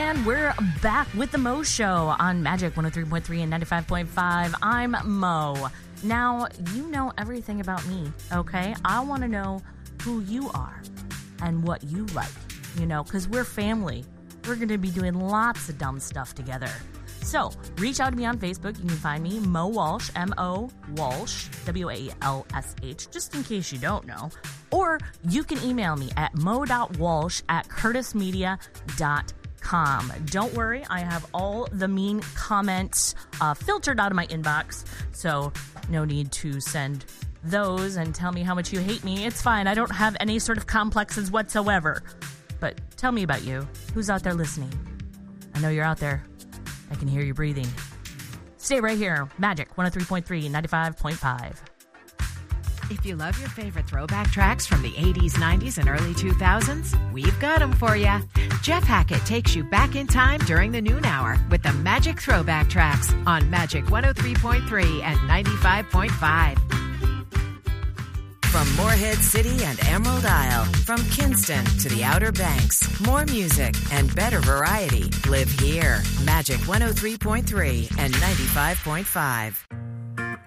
And we're back with the Mo Show on Magic 103.3 and 95.5. I'm Mo. Now, you know everything about me, okay? I want to know who you are and what you like, because we're family. We're going to be doing lots of dumb stuff together. So, reach out to me on Facebook. You can find me, Mo Walsh, M-O Walsh, W-A-L-S-H, just in case you don't know. Or you can email me at mo.walsh@curtismedia.com. Don't worry, I have all the mean comments filtered out of my inbox, so no need to send those and tell me how much you hate me. It's fine. I don't have any sort of complexes whatsoever. But tell me about you. Who's out there listening? I know you're out there. I can hear you breathing. Stay right here. Magic 103.3, 95.5. If you love your favorite throwback tracks from the 80s, 90s, and early 2000s, we've got them for you. Jeff Hackett takes you back in time during the noon hour with the Magic Throwback Tracks on Magic 103.3 and 95.5. From Morehead City and Emerald Isle, from Kinston to the Outer Banks, more music and better variety live here. Magic 103.3 and 95.5.